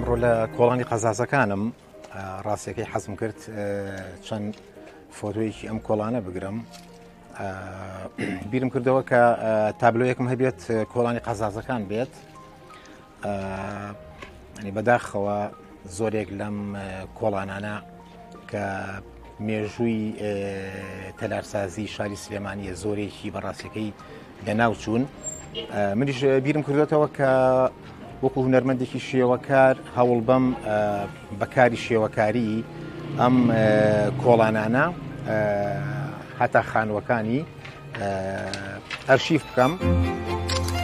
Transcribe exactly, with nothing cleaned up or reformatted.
ئەمڕۆ لە کۆڵانی قەزازەکانم ڕاستیەکەی حەزم کرد چەند فۆتۆیەکی ئەم کۆڵانە بگرم. بیرم کردەوە کە تابلۆیەکم هەبێت کۆڵانی قەزازەکان بێت. ینی بەداخەوە زۆرێک لەم کۆڵانانە کە مێژووی تەلارسازی شاری سلێمانیە زۆرێکی بەڕاستیەکەی لەناو چوون. منیش بیرم کردوێتەوە کە وەکو هونەرمەندێکی شێوەکار هەوڵ بەم بەکاری شێوەکاری ئەم کۆڵانانە هەتا خانووەکانی ئەرشیف بکەم